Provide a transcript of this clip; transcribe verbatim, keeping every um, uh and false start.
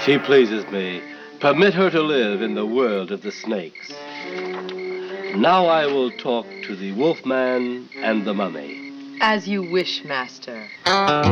She pleases me. Permit her to live in the world of the snakes. Now I will talk to the Wolfman and the Mummy. As you wish, Master.